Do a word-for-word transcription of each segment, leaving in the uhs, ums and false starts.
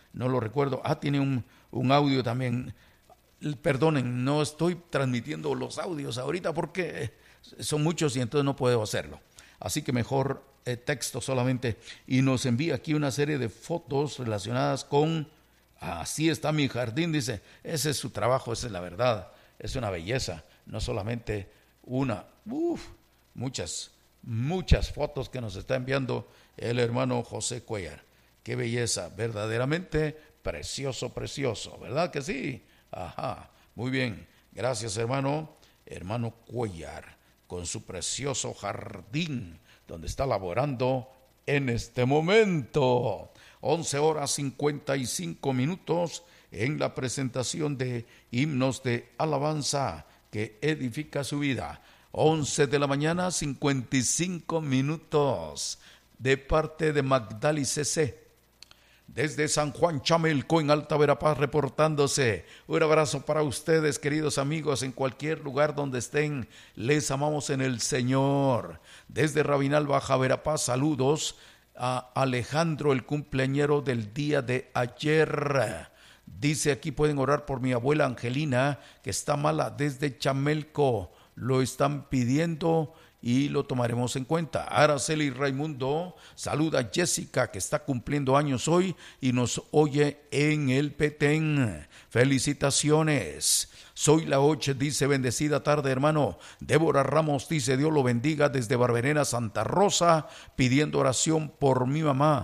no lo recuerdo. Ah, tiene un, un audio también. Perdonen, no estoy transmitiendo los audios ahorita porque son muchos y entonces no puedo hacerlo. Así que mejor eh, texto solamente. Y nos envía aquí una serie de fotos relacionadas con, así está mi jardín, dice. Ese es su trabajo, esa es la verdad. Es una belleza, no solamente una, uf, muchas, muchas fotos que nos está enviando el hermano José Cuellar. Qué belleza, verdaderamente precioso, precioso, ¿verdad que sí? Ajá, muy bien, gracias hermano, hermano Cuellar, con su precioso jardín, donde está laborando en este momento. once horas cincuenta y cinco minutos en la presentación de himnos de alabanza que edifica su vida. once de la mañana, cincuenta y cinco minutos, de parte de Magdali C C. Desde San Juan Chamelco, en Alta Verapaz, reportándose. Un abrazo para ustedes, queridos amigos, en cualquier lugar donde estén. Les amamos en el Señor. Desde Rabinal, Baja Verapaz, saludos a Alejandro, el cumpleañero del día de ayer. Dice aquí, pueden orar por mi abuela Angelina, que está mala desde Chamelco. Lo están pidiendo y lo tomaremos en cuenta. Araceli Raimundo saluda a Jessica, que está cumpliendo años hoy y nos oye en el Petén. Felicitaciones. Soy la Oche, dice, bendecida tarde, hermano. Débora Ramos dice, Dios lo bendiga desde Barberena, Santa Rosa, pidiendo oración por mi mamá,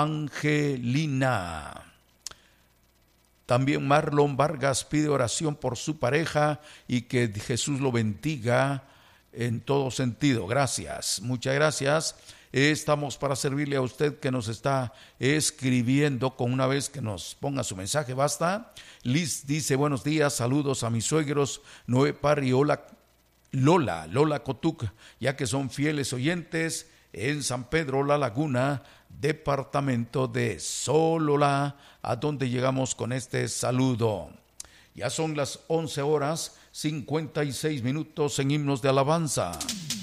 Angelina. También Marlon Vargas pide oración por su pareja y que Jesús lo bendiga en todo sentido. Gracias, muchas gracias. Estamos para servirle a usted que nos está escribiendo. Con una vez que nos ponga su mensaje basta. Liz dice, buenos días, saludos a mis suegros Noé Parry y Lola, Lola, Lola Cotuc, ya que son fieles oyentes en San Pedro La Laguna, departamento de Solola, a donde llegamos con este saludo. Ya son las once horas cincuenta y seis minutos en himnos de alabanza.